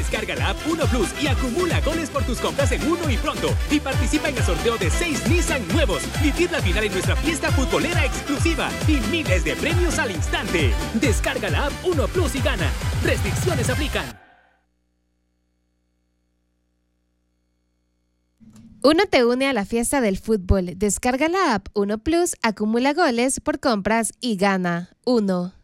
Descarga la app 1 Plus y acumula goles por tus compras en Uno y Pronto. Y participa en el sorteo de 6 Nissan nuevos. Vivir la final en nuestra fiesta futbolera exclusiva. Y miles de premios al instante. Descarga la app 1 Plus y gana. Restricciones aplican. Uno te une a la fiesta del fútbol. Descarga la app 1 Plus, acumula goles por compras y gana. Uno.